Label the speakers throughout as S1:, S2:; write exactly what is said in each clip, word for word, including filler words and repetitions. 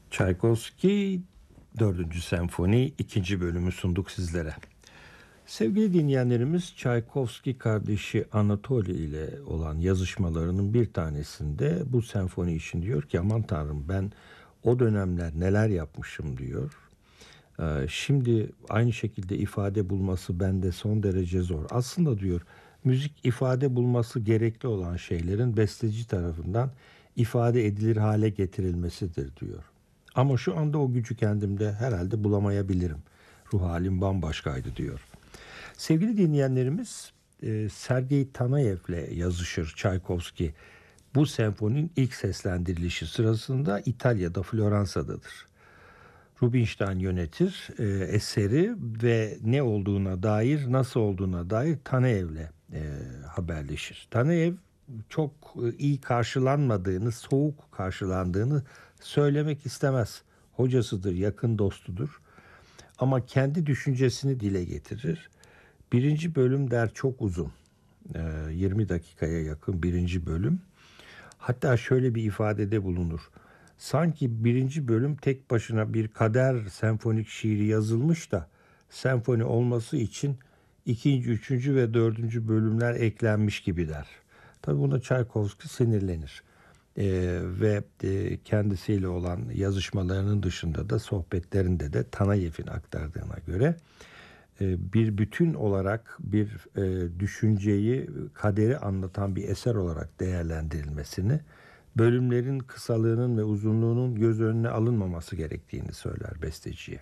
S1: Çaykovski dördüncü Senfoni ikinci bölümü sunduk sizlere. Sevgili dinleyenlerimiz, Çaykovski kardeşi Anatoli ile olan yazışmalarının bir tanesinde bu senfoni için diyor ki aman tanrım ben o dönemler neler yapmışım diyor. Ee, Şimdi aynı şekilde ifade bulması bende son derece zor. Aslında diyor müzik ifade bulması gerekli olan şeylerin besteci tarafından ifade edilir hale getirilmesidir diyor. Ama şu anda o gücü kendimde herhalde bulamayabilirim. Ruh halim bambaşkaydı diyor. Sevgili dinleyenlerimiz, e, Sergei Tanayev'le yazışır Çaykovski. Bu senfoninin ilk seslendirilişi sırasında İtalya'da, Floransa'dadır. Rubinstein yönetir e, eseri ve ne olduğuna dair, nasıl olduğuna dair Tanayev'le e, haberleşir. Tanayev çok e, iyi karşılanmadığını, soğuk karşılandığını söylemek istemez. Hocasıdır, yakın dostudur. Ama kendi düşüncesini dile getirir. Birinci bölüm der çok uzun. E, yirmi dakikaya yakın birinci bölüm. Hatta şöyle bir ifadede bulunur. Sanki birinci bölüm tek başına bir kader senfonik şiiri yazılmış da senfoni olması için ikinci, üçüncü ve dördüncü bölümler eklenmiş gibi der. Tabii buna Çaykovski sinirlenir. Ee, ve e, kendisiyle olan yazışmalarının dışında da sohbetlerinde de Tanayev'in aktardığına göre e, bir bütün olarak bir e, düşünceyi, kaderi anlatan bir eser olarak değerlendirilmesini, bölümlerin kısalığının ve uzunluğunun göz önüne alınmaması gerektiğini söyler besteciye.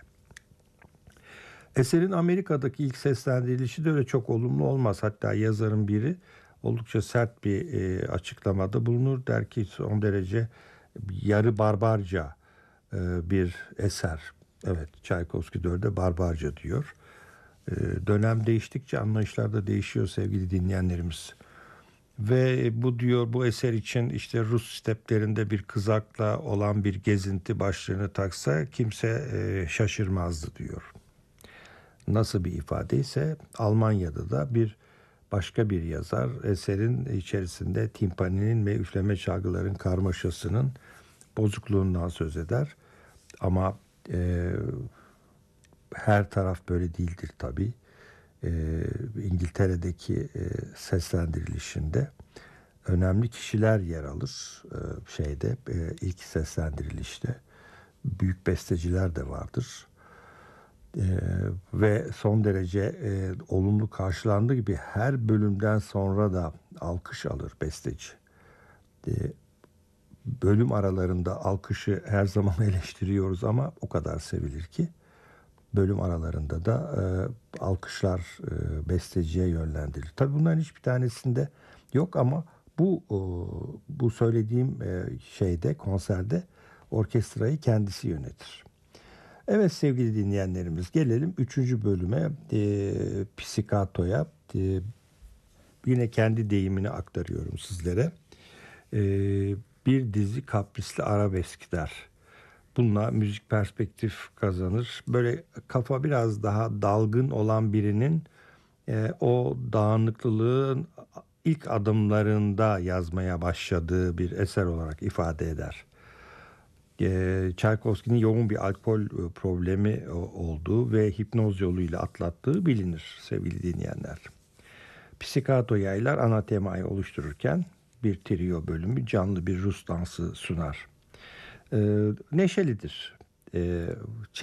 S1: Eserin Amerika'daki ilk seslendirilişi de öyle çok olumlu olmaz. Hatta yazarın biri oldukça sert bir e, açıklamada bulunur. Der ki son derece yarı barbarca e, bir eser. Evet, Çaykovski dörde barbarca diyor. E, dönem değiştikçe anlayışlar da değişiyor sevgili dinleyenlerimiz. Ve bu diyor bu eser için işte Rus steplerinde bir kızakla olan bir gezinti başlığını taksa kimse e, şaşırmazdı diyor. Nasıl bir ifade ise Almanya'da da bir başka bir yazar eserin içerisinde timpaninin ve üfleme çalgıların karmaşasının bozukluğundan söz eder. Ama e, her taraf böyle değildir tabii. E, İngiltere'deki e, seslendirilişinde önemli kişiler yer alır e, şeyde e, ilk seslendirilişte. Büyük besteciler de vardır. E, ve son derece e, olumlu karşılandığı gibi her bölümden sonra da alkış alır besteci. E, bölüm aralarında alkışı her zaman eleştiriyoruz ama o kadar sevilir ki bölüm aralarında da e, alkışlar e, besteciye yönlendirilir. Tabii bunların hiçbir tanesinde yok ama bu e, bu söylediğim e, şeyde konserde orkestrayı kendisi yönetir. Evet sevgili dinleyenlerimiz gelelim üçüncü bölüme e, Pizzicato'ya. E, yine kendi deyimini aktarıyorum sizlere. E, bir dizi kaprisli arabeskler. Bununla müzik perspektif kazanır. Böyle kafa biraz daha dalgın olan birinin e, o dağınıklılığın ilk adımlarında yazmaya başladığı bir eser olarak ifade eder. E, Çaykovski'nin yoğun bir alkol e, problemi olduğu ve hipnoz yoluyla atlattığı bilinir sevgili dinleyenler. Pizzicato yaylar ana temayı oluştururken bir trio bölümü canlı bir Rus dansı sunar. E, neşelidir. E,